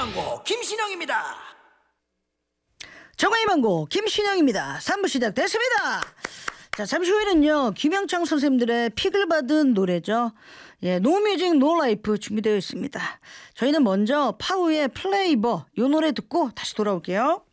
망고 김신영입니다. 정화의 망고 김신영입니다. 3부 시작됐습니다. 자, 잠시 후에는요 김영창 선생님들의 픽을 받은 노래죠. 노뮤직 노라이프 준비되어 있습니다. 저희는 먼저 파우의 플레이버 이 노래 듣고 다시 돌아올게요.